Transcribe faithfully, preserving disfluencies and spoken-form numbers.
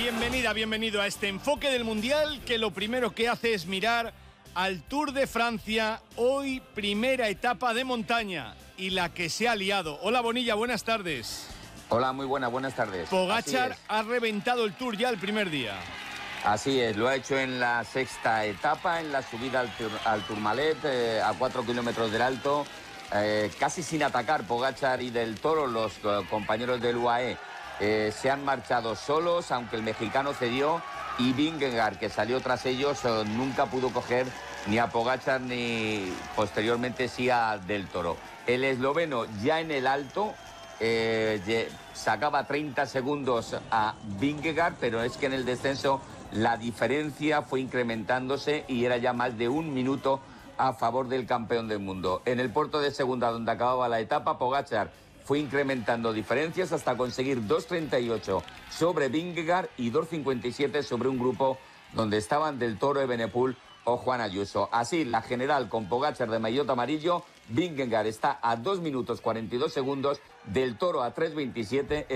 Bienvenida, bienvenido a este enfoque del Mundial que lo primero que hace es mirar al Tour de Francia, hoy primera etapa de montaña y la que se ha liado. Hola Bonilla, buenas tardes. Hola, muy buenas, buenas tardes. Pogačar ha reventado el Tour ya el primer día. Así es, lo ha hecho en la sexta etapa, en la subida al, al Tourmalet, eh, a cuatro kilómetros del alto, eh, casi sin atacar Pogačar y Del Toro, los eh, compañeros del U A E. Eh, se han marchado solos, aunque el mexicano cedió, y Vingegaard, que salió tras ellos, eh, nunca pudo coger ni a Pogačar ni posteriormente sí a Del Toro. El esloveno ya en el alto eh, sacaba treinta segundos a Vingegaard, pero es que en el descenso la diferencia fue incrementándose y era ya más de un minuto a favor del campeón del mundo. En el puerto de segunda, donde acababa la etapa, Pogačar fue incrementando diferencias hasta conseguir dos treinta y ocho sobre Vingegaard y dos cincuenta y siete sobre un grupo donde estaban Del Toro, Evenepoel o Juan Ayuso. Así, la general con Pogačar de maillot amarillo, Vingegaard está a dos minutos cuarenta y dos segundos, Del Toro a tres veintisiete.